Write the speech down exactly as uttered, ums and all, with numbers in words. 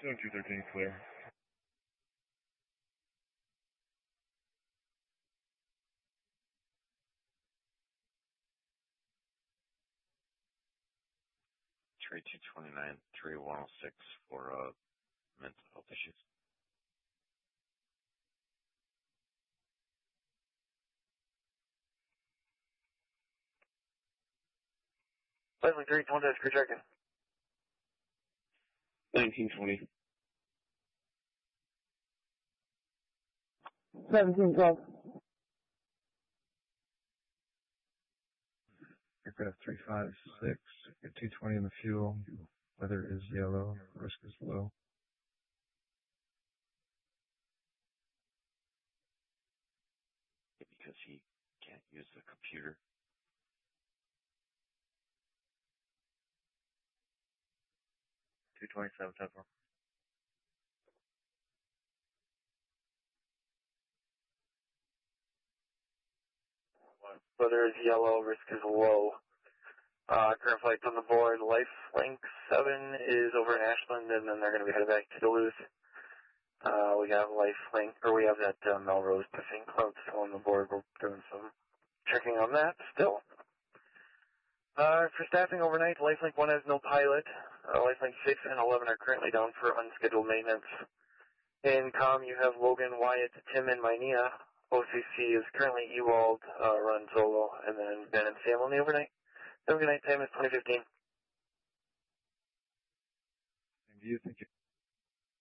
Zone two thirteen clear. three two twenty-nine, three one oh six for uh, mental health issues. Leslie three, one dash, crew check-in. nineteen twenty. seventeen twelve. Aircraft three five six, get two twenty in the fuel. Weather is yellow, risk is low. Because he can't use the computer. two twenty-seven, ten four. Weather is yellow, risk is low. Uh, current flights on the board, Lifelink seven is over in Ashland, and then they're going to be headed back to Duluth. Uh, we have Lifelink, or we have that uh, Melrose Pacific Cloud still on the board. We're doing some checking on that still. Uh, for staffing overnight, Lifelink one has no pilot. Uh, Lifelink six and eleven are currently down for unscheduled maintenance. In comm, you have Logan, Wyatt, Tim, and Mynea. O C C is currently Ewald, uh, run solo, and then Ben and Sam on the overnight. Overnight time is twenty fifteen. And do you think